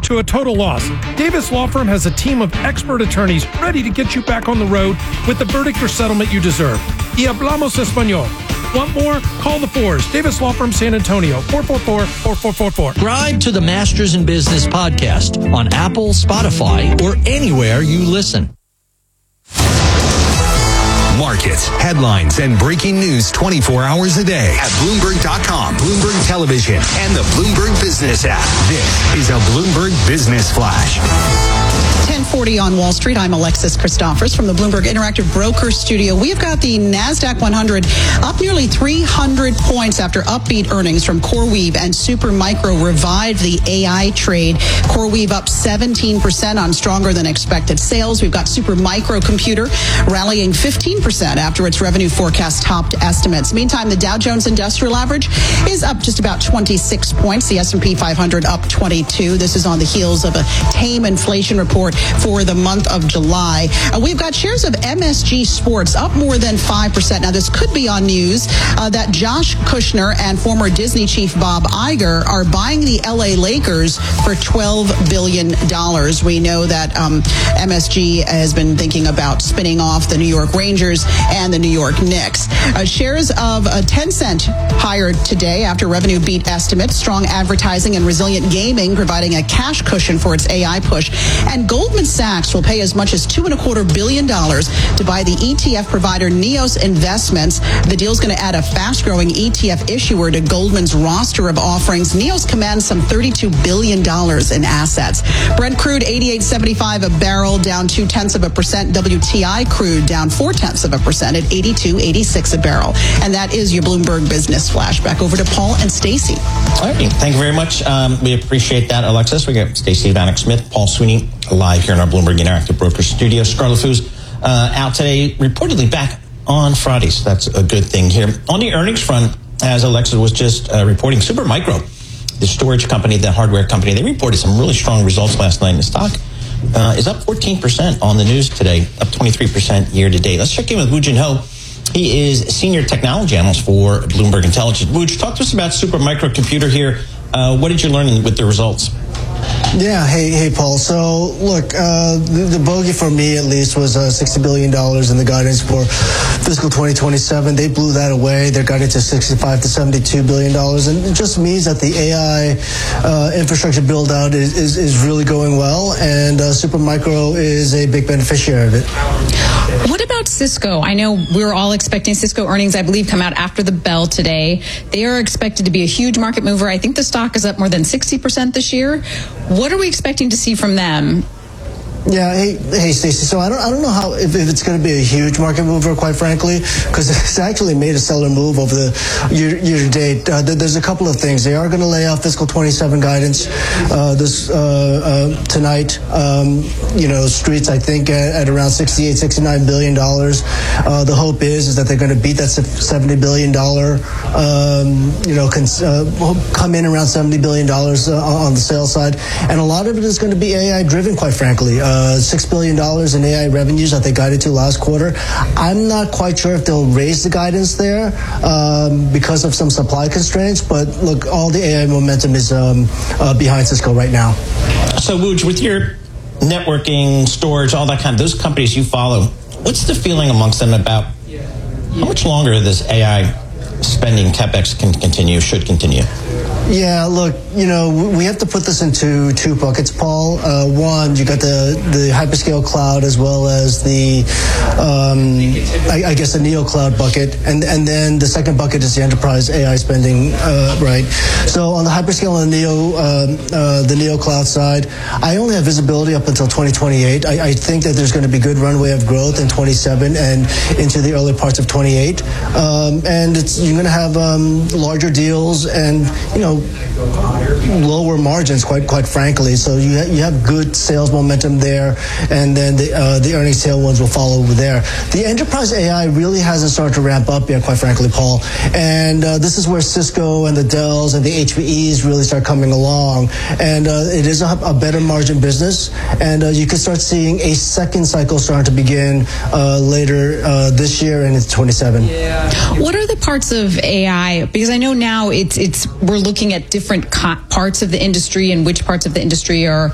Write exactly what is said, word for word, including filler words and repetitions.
to a total loss. Davis Law Firm has a team of expert attorneys ready to get you back on the road with the verdict or settlement you deserve. Y hablamos español. Want more? Call the Fours. Davis Law Firm San Antonio, four four four, four four four four. Subscribe to the Masters in Business podcast on Apple, Spotify, or anywhere you listen. Markets, headlines, and breaking news twenty-four hours a day at Bloomberg dot com, Bloomberg Television, and the Bloomberg Business app. This is a Bloomberg Business Flash. ten forty on Wall Street. I'm Alexis Christophers from the Bloomberg Interactive Broker Studio. We've got the NASDAQ one hundred up nearly three hundred points after upbeat earnings from CoreWeave and Supermicro revived the A I trade. CoreWeave up seventeen percent on stronger than expected sales. We've got Supermicro Computer rallying fifteen percent after its revenue forecast topped estimates. Meantime, the Dow Jones Industrial Average is up just about twenty-six points. The S and P five hundred up twenty-two. This is on the heels of a tame inflation report for the month of July. Uh, we've got shares of M S G Sports up more than five percent. Now, this could be on news uh, that Josh Kushner and former Disney chief Bob Iger are buying the L A Lakers for twelve billion dollars. We know that um, M S G has been thinking about spinning off the New York Rangers and the New York Knicks. Uh, shares of uh, Tencent higher today after revenue beat estimates. Strong advertising and resilient gaming providing a cash cushion for its A I push. And Goldman Sachs will pay as much as two and a quarter billion dollars to buy the E T F provider Neos Investments. The deal is going to add a fast-growing E T F issuer to Goldman's roster of offerings. Neos commands some thirty-two billion dollars in assets. Brent crude eighty-eight seventy-five a barrel, down two tenths of a percent. W T I crude down four tenths of a percent at eighty-two eighty-six a barrel. And that is your Bloomberg Business Flash. Back over to Paul and Stacey. All right, thank you very much. Um, we appreciate that, Alexis. We got Stacey Vanek Smith, Paul Sweeney, live here in our Bloomberg Interactive Broker Studio. Scarlet Foods uh, out today, reportedly back on Friday, so that's a good thing here. On the earnings front, as Alexis was just uh, reporting, Supermicro, the storage company, the hardware company, they reported some really strong results last night in the stock. Uh, is up fourteen percent on the news today, up twenty-three percent year to date. Let's check in with Woo Jin Ho. He is Senior Technology Analyst for Bloomberg Intelligence. Woo, talk to us about Supermicro Computer here. Uh, what did you learn with the results? Yeah, hey, hey, Paul. So, look, uh, the, the bogey for me, at least, was uh, sixty billion dollars in the guidance for fiscal twenty twenty-seven. They blew that away. They're guiding to sixty-five to seventy-two billion dollars. And it just means that the A I uh, infrastructure build-out is, is, is really going well, and uh, Supermicro is a big beneficiary of it. What about Cisco? I know we were all expecting Cisco earnings, I believe, come out after the bell today. They are expected to be a huge market mover. I think the stock is up more than sixty percent this year. What are we expecting to see from them? Yeah, hey, hey, Stacey. So I don't, I don't know how if, if it's going to be a huge market mover, quite frankly, because it's actually made a stellar move over the year, year to date. Uh, there's a couple of things. They are going to lay off fiscal twenty-seven guidance uh, this uh, uh, tonight. Um, you know, streets I think at, at around sixty-eight, sixty-nine billion dollars. Uh, the hope is is that they're going to beat that seventy billion dollar. Um, you know, cons- uh, come in around seventy billion dollars uh, on the sales side, and a lot of it is going to be A I driven, quite frankly. Uh, Uh, six billion dollars in A I revenues that they guided to last quarter. I'm not quite sure if they'll raise the guidance there um, because of some supply constraints, but look, all the A I momentum is um, uh, behind Cisco right now. So, Wooj, with your networking, storage, all that kind of, those companies you follow, what's the feeling amongst them about how much longer this A I spending, CapEx, can continue, should continue? Yeah, look, you know, we have to put this into two buckets, Paul. Uh, one, you got the, the hyperscale cloud as well as the, um, I, I guess, the neo cloud bucket. And and then the second bucket is the enterprise A I spending, uh, right? So on the hyperscale and the neo, um, uh, the neo cloud side, I only have visibility up until twenty twenty-eight. I, I think that there's going to be good runway of growth in twenty-seven and into the early parts of twenty-eight. Um, and it's, you're going to have um, larger deals and, you know, lower margins, quite quite frankly. So you ha- you have good sales momentum there, and then the uh, the earnings tailwinds will follow over there. The enterprise A I really hasn't started to ramp up yet, quite frankly, Paul. And uh, this is where Cisco and the Dells and the H P Es really start coming along. And uh, it is a, a better margin business, and uh, you can start seeing a second cycle starting to begin uh, later uh, this year and into twenty-seven. Yeah. What are the parts of A I? Because I know now it's it's we're looking at different co- parts of the industry and which parts of the industry are